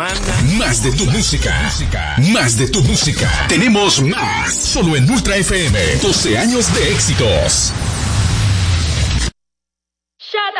Más de tu música. Más de tu música. Tenemos más. Solo en Ultra FM. 12 años de éxitos.